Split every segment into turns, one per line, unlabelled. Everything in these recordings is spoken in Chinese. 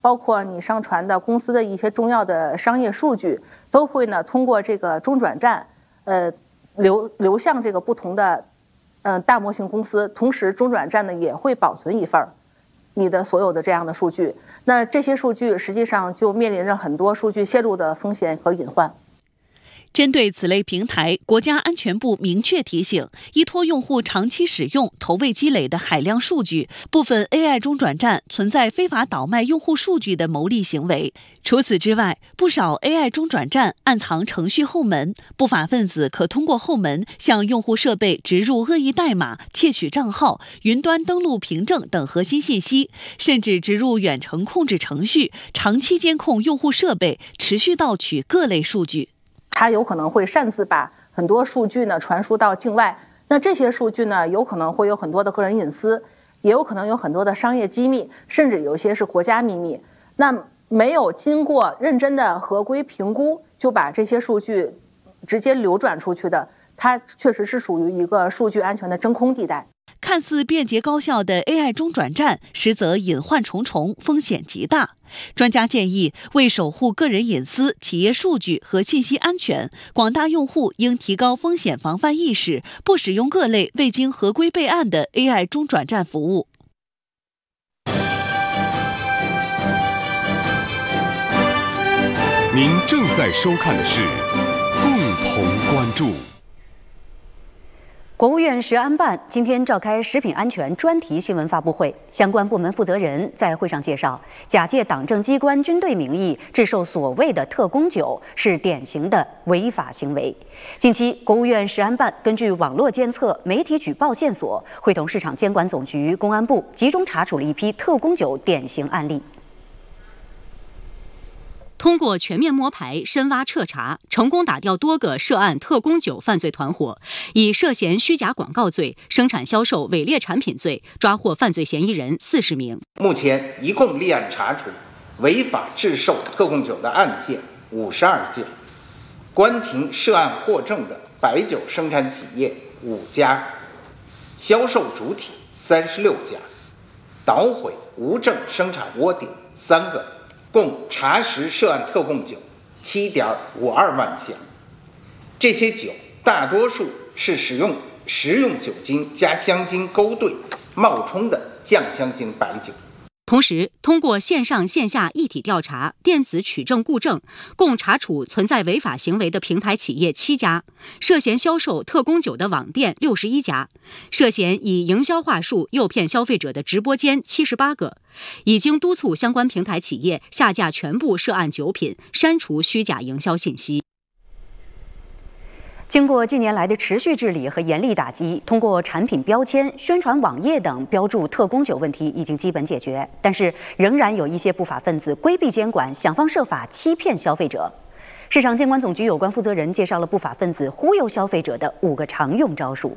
包括你上传的公司的一些重要的商业数据，都会呢通过这个中转站，流向这个不同的大模型公司，同时中转站呢也会保存一份你的所有的这样的数据。那这些数据实际上就面临着很多数据泄露的风险和隐患。
针对此类平台，国家安全部明确提醒，依托用户长期使用、投喂积累的海量数据，部分 AI 中转站存在非法倒卖用户数据的牟利行为。除此之外，不少 AI 中转站暗藏程序后门，不法分子可通过后门向用户设备植入恶意代码、窃取账号、云端登录凭证等核心信息，甚至植入远程控制程序，长期监控用户设备，持续盗取各类数据。
它有可能会擅自把很多数据呢传输到境外，那这些数据呢有可能会有很多的个人隐私，也有可能有很多的商业机密，甚至有些是国家秘密。那没有经过认真的合规评估就把这些数据直接流转出去的，它确实是属于一个数据安全的真空地带。
看似便捷高效的 AI 中转站，实则隐患重重，风险极大。专家建议，为守护个人隐私、企业数据和信息安全，广大用户应提高风险防范意识，不使用各类未经合规备案的 AI 中转站服务。
您正在收看的是共同关注。
国务院食安办今天召开食品安全专题新闻发布会，相关部门负责人在会上介绍，假借党政机关、军队名义制售所谓的特供酒是典型的违法行为。近期，国务院食安办根据网络监测、媒体举报线索，会同市场监管总局、公安部集中查处了一批特供酒典型案例。
通过全面摸排、深挖彻查，成功打掉多个涉案特供酒犯罪团伙，以涉嫌虚假广告罪、生产销售伪劣产品罪抓获犯罪嫌疑人40名。
目前一共立案查处违法制售特供酒的案件52件，关停涉案获证的白酒生产企业5家，销售主体36家，捣毁无证生产窝点3个。共查实涉案特供酒7.52万箱，这些酒大多数是使用食用酒精加香精勾兑冒充的酱香型白酒。
同时，通过线上线下一体调查、电子取证固证，共查处存在违法行为的平台企业7家，涉嫌销售特供酒的网店61家，涉嫌以营销话术诱骗消费者的直播间78个，已经督促相关平台企业下架全部涉案酒品，删除虚假营销信息。
经过近年来的持续治理和严厉打击，通过产品标签、宣传网页等标注特供酒问题已经基本解决，但是仍然有一些不法分子规避监管，想方设法欺骗消费者。市场监管总局有关负责人介绍了不法分子忽悠消费者的5个常用招数。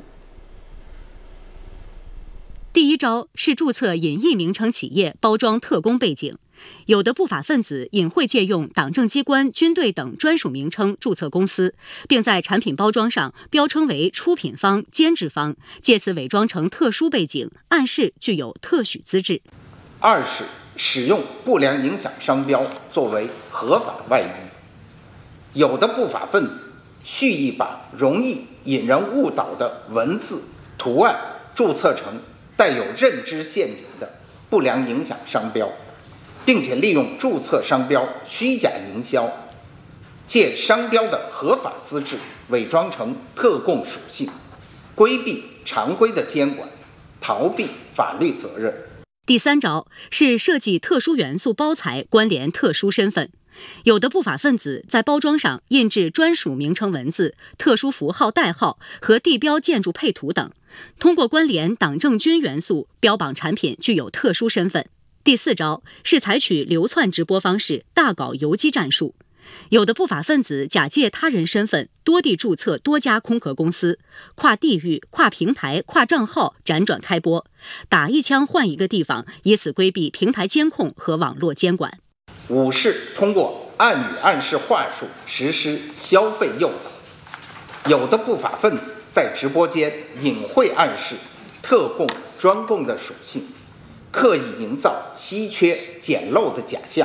第一招是注册隐逸名称企业，包装特供背景。有的不法分子隐晦借用党政机关、军队等专属名称注册公司，并在产品包装上标称为出品方、监制方，借此伪装成特殊背景，暗示具有特许资质。
2是使用不良影响商标作为合法外衣。有的不法分子蓄意把容易引人误导的文字、图案注册成带有认知陷阱的不良影响商标，并且利用注册商标虚假营销，借商标的合法资质伪装成特供属性，规避常规的监管，逃避法律责任。
第3招是设计特殊元素包材，关联特殊身份。有的不法分子在包装上印制专属名称文字、特殊符号代号和地标建筑配图等，通过关联党政军元素，标榜产品具有特殊身份。第4招是采取流窜直播方式，大搞游击战术。有的不法分子假借他人身份，多地注册多家空壳公司，跨地域、跨平台、跨账号辗转开播，打一枪换一个地方，以此规避平台监控和网络监管。
5是通过暗语暗示话术实施消费诱导。有的不法分子在直播间隐晦暗示特供、专供的属性， 刻意营造稀缺简陋的假象。